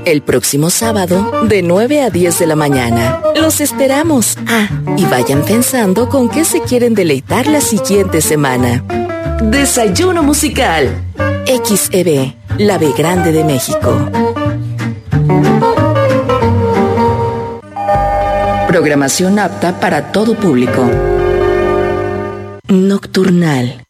El próximo sábado, de 9 a 10 de la mañana. Los esperamos. Y vayan pensando con qué se quieren deleitar la siguiente semana. Desayuno musical. XEB, la B Grande de México. Programación apta para todo público. Nocturnal.